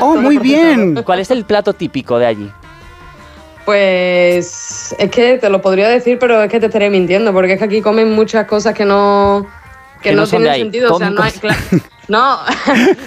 ¡Oh, muy procesado. bien! ¿Cuál es el plato típico de allí? Pues es que te lo podría decir, pero es que te estaré mintiendo, porque es que aquí comen muchas cosas que no Que no son de tienen ahí. sentido. O sea, Comen no hay. cosas. No.